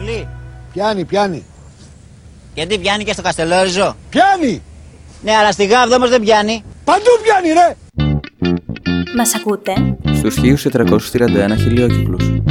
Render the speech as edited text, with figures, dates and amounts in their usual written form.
πολύ. Πιάνει. Γιατί πιάνει και στο Καστελόριζο. Πιάνει! Ναι, αλλά στη Γάβδο όμως δεν πιάνει. Παντού πιάνει, ρε! Μας ακούτε? Στους 1431 χιλιόκυκλους.